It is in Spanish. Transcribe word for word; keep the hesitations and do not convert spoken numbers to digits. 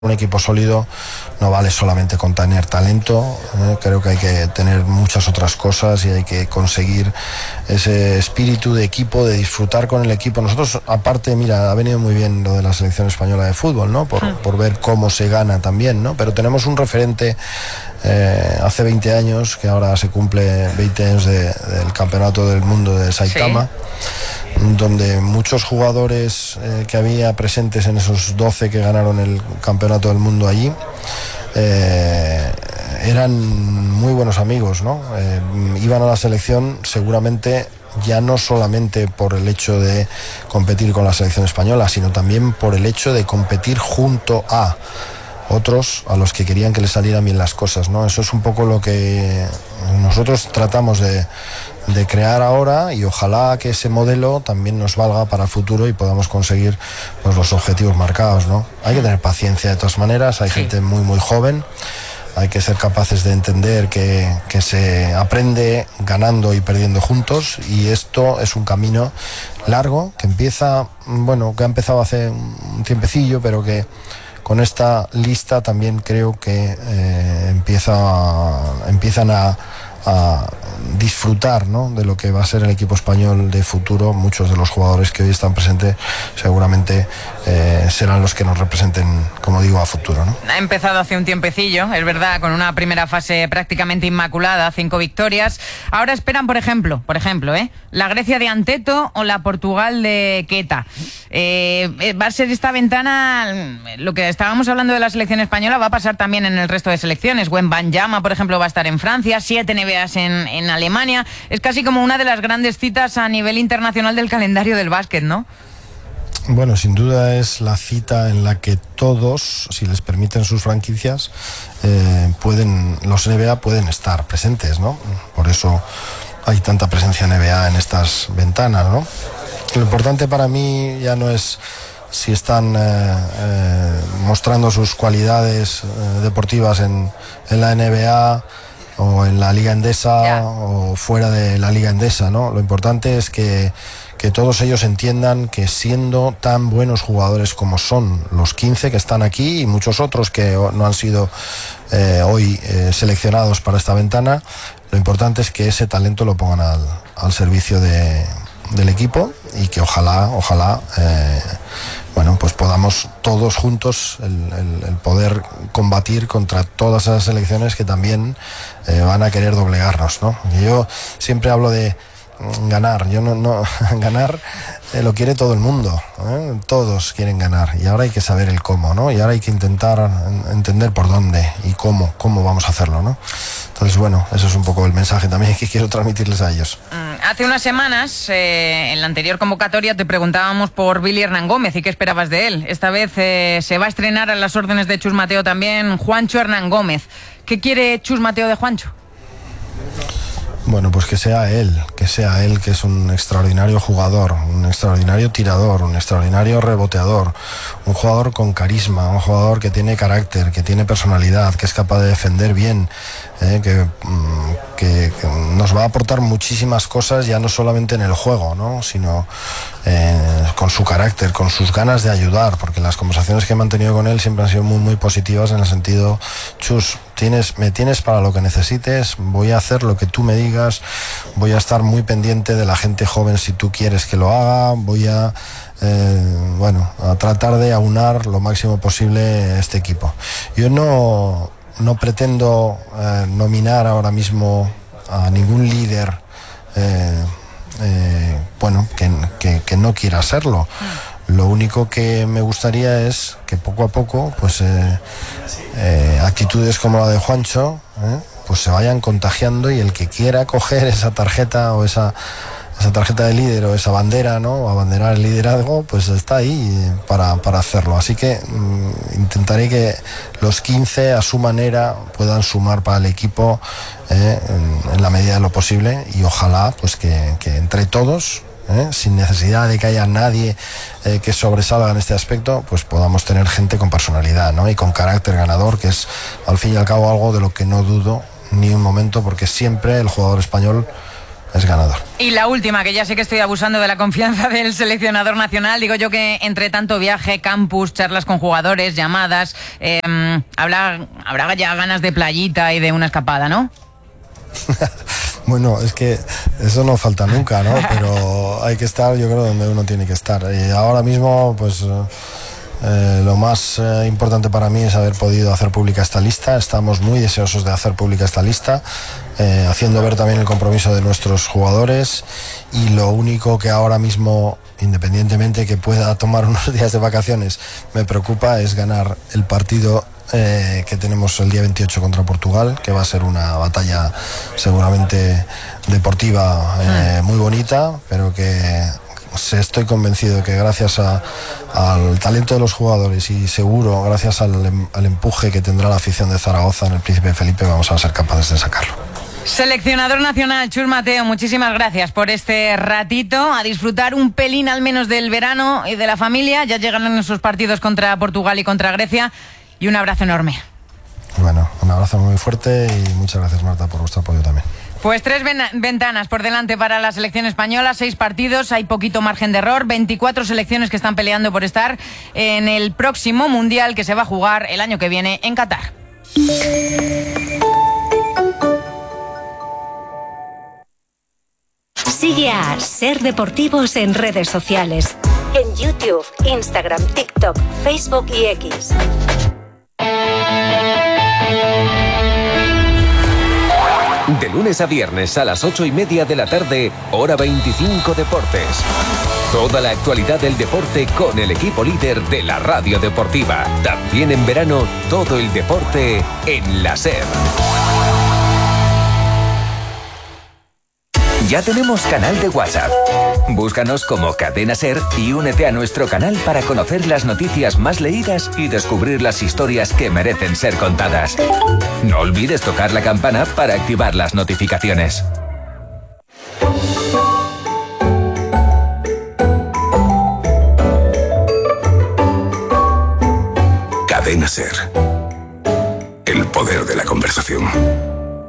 Un equipo sólido no vale solamente con tener talento, ¿eh? Creo que hay que tener muchas otras cosas y hay que conseguir ese espíritu de equipo, de disfrutar con el equipo. Nosotros, aparte, mira, ha venido muy bien lo de la selección española de fútbol, ¿no? Por, por ver cómo se gana también, ¿no? Pero tenemos un referente eh, hace veinte años, que ahora se cumple veinte años de, del Campeonato del Mundo de Saitama. Sí. Donde muchos jugadores eh, que había presentes en esos doce que ganaron el campeonato del mundo allí eh, eran muy buenos amigos, ¿no? Eh, iban a la selección seguramente ya no solamente por el hecho de competir con la selección española, sino también por el hecho de competir junto a otros a los que querían que les salieran bien las cosas, ¿no? Eso es un poco lo que nosotros tratamos de, de crear ahora, y ojalá que ese modelo también nos valga para el futuro y podamos conseguir, pues, los objetivos marcados, ¿no? Hay que tener paciencia de todas maneras, hay sí. gente muy muy joven, hay que ser capaces de entender que, que se aprende ganando y perdiendo juntos, y esto es un camino largo que empieza, bueno, que ha empezado hace un tiempecillo, pero que con esta lista también creo que eh, empieza, empiezan a, a disfrutar, ¿no?, de lo que va a ser el equipo español de futuro. Muchos de los jugadores que hoy están presentes seguramente eh, serán los que nos representen, como digo, a futuro, ¿no? Ha empezado hace un tiempecillo, es verdad, con una primera fase prácticamente inmaculada, cinco victorias. Ahora esperan, por ejemplo, por ejemplo, ¿eh? la Grecia de Anteto o la Portugal de Queta. Eh, va a ser esta ventana, lo que estábamos hablando de la selección española va a pasar también en el resto de selecciones. Wembanyama, por ejemplo, va a estar en Francia, siete N B As en, en Alemania. Es casi como una de las grandes citas a nivel internacional del calendario del básquet, ¿no? Bueno, sin duda es la cita en la que todos, si les permiten sus franquicias, eh, pueden, los N B A pueden estar presentes, ¿no? Por eso hay tanta presencia N B A en estas ventanas, ¿no? Lo importante para mí ya no es si están eh, eh, mostrando sus cualidades eh, deportivas en, en la N B A o en la Liga Endesa yeah. o fuera de la Liga Endesa, ¿no? Lo importante es que, que todos ellos entiendan que siendo tan buenos jugadores como son los quince que están aquí y muchos otros que no han sido eh, hoy eh, seleccionados para esta ventana, lo importante es que ese talento lo pongan al, al servicio de, del equipo, y que ojalá, ojalá eh, bueno, pues podamos todos juntos el, el, el poder combatir contra todas esas selecciones que también eh, van a querer doblegarnos, ¿no? Y yo siempre hablo de ganar, yo no, no ganar eh, lo quiere todo el mundo, ¿eh? Todos quieren ganar, y ahora hay que saber el cómo, ¿no? Y ahora hay que intentar entender por dónde y cómo, cómo vamos a hacerlo, ¿no? Entonces, bueno, eso es un poco el mensaje también que quiero transmitirles a ellos. Hace unas semanas, eh, en la anterior convocatoria, te preguntábamos por Billy Hernán Gómez y qué esperabas de él. Esta vez eh, se va a estrenar a las órdenes de Chus Mateo también Juancho Hernán Gómez. ¿Qué quiere Chus Mateo de Juancho? Bueno, pues que sea él, que sea él, que es un extraordinario jugador, un extraordinario tirador, un extraordinario reboteador, un jugador con carisma, un jugador que tiene carácter, que tiene personalidad, que es capaz de defender bien, eh, que, que, que nos va a aportar muchísimas cosas, ya no solamente en el juego, ¿no?, sino eh, con su carácter, con sus ganas de ayudar, porque las conversaciones que he mantenido con él siempre han sido muy, muy positivas en el sentido, Chus, tienes, me tienes para lo que necesites, voy a hacer lo que tú me digas, voy a estar muy pendiente de la gente joven si tú quieres que lo haga, voy a eh, bueno, a tratar de aunar lo máximo posible este equipo. Yo no, no pretendo eh, nominar ahora mismo a ningún líder eh, eh, bueno, que, que, que no quiera serlo. Lo único que me gustaría es que poco a poco, pues eh, eh, actitudes como la de Juancho, eh, pues se vayan contagiando, y el que quiera coger esa tarjeta o esa, esa tarjeta de líder o esa bandera, ¿no?, o abanderar el liderazgo, pues está ahí para, para hacerlo. Así que mmm, intentaré que los quince a su manera puedan sumar para el equipo eh, en, en la medida de lo posible, y ojalá pues que, que entre todos, ¿Eh? sin necesidad de que haya nadie eh, que sobresalga en este aspecto, pues podamos tener gente con personalidad, ¿no?, y con carácter ganador, que es al fin y al cabo algo de lo que no dudo ni un momento, porque siempre el jugador español es ganador. Y la última, que ya sé que estoy abusando de la confianza del seleccionador nacional, digo yo que entre tanto viaje, campus, charlas con jugadores, llamadas, eh, habrá, habrá ya ganas de playita y de una escapada, ¿no? Bueno, es que eso no falta nunca, ¿no? Pero hay que estar, yo creo, donde uno tiene que estar. Y ahora mismo, pues... Eh, lo más eh, importante para mí es haber podido hacer pública esta lista. Estamos muy deseosos de hacer pública esta lista, eh, haciendo ver también el compromiso de nuestros jugadores, y lo único que ahora mismo, independientemente que pueda tomar unos días de vacaciones, me preocupa es ganar el partido eh, que tenemos el día veintiocho contra Portugal, que va a ser una batalla seguramente deportiva eh, muy bonita, pero que estoy convencido de que gracias a, al talento de los jugadores, y seguro gracias al, al empuje que tendrá la afición de Zaragoza en el Príncipe Felipe, vamos a ser capaces de sacarlo. Seleccionador nacional Chus Mateo, muchísimas gracias por este ratito, a disfrutar un pelín al menos del verano y de la familia. Ya llegan esos partidos contra Portugal y contra Grecia, y un abrazo enorme. Bueno, un abrazo muy fuerte y muchas gracias, Marta, por vuestro apoyo también. Pues tres ven- ventanas por delante para la selección española, seis partidos, hay poquito margen de error, veinticuatro selecciones que están peleando por estar en el próximo Mundial que se va a jugar el año que viene en Qatar. Sigue a Ser Deportivos en redes sociales, en YouTube, Instagram, TikTok, Facebook y X. De lunes a viernes a las ocho y media de la tarde, hora veinticinco Deportes. Toda la actualidad del deporte con el equipo líder de la radio deportiva. También en verano, todo el deporte en la SER. Ya tenemos canal de WhatsApp. Búscanos como Cadena SER y únete a nuestro canal para conocer las noticias más leídas y descubrir las historias que merecen ser contadas. No olvides tocar la campana para activar las notificaciones. Cadena SER. El poder de la conversación.